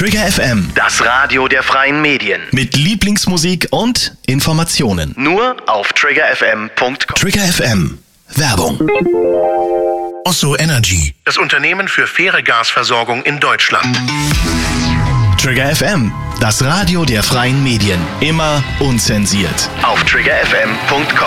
Trigger FM, Das Radio der freien Medien. mit Lieblingsmusik und Informationen. Nur auf triggerfm.com. Trigger FM, Werbung. Osso Energy, das Unternehmen für faire Gasversorgung in Deutschland. Trigger FM, das Radio der freien Medien. Immer unzensiert. Auf triggerfm.com.